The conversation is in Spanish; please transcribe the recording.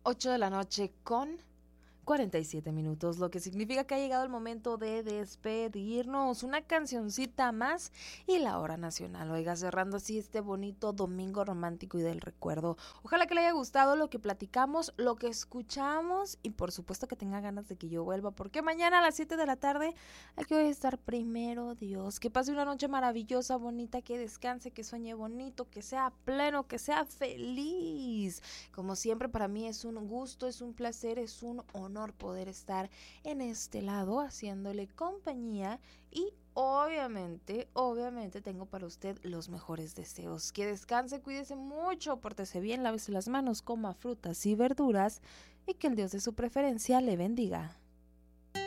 8 de la noche con 47 minutos, lo que significa que ha llegado el momento de despedirnos. Una cancioncita más y la hora nacional. Oiga, cerrando así este bonito domingo romántico y del recuerdo. Ojalá que le haya gustado lo que platicamos, lo que escuchamos y por supuesto que tenga ganas de que yo vuelva, porque mañana a las 7 de la tarde aquí voy a estar primero Dios. Que pase una noche maravillosa, bonita, que descanse, que sueñe bonito, que sea pleno, que sea feliz. Como siempre, para mí es un gusto, es un placer, es un honor poder estar en este lado haciéndole compañía y obviamente tengo para usted los mejores deseos. Que descanse, cuídese mucho, pórtese bien, lávese las manos, coma frutas y verduras y que el Dios de su preferencia le bendiga.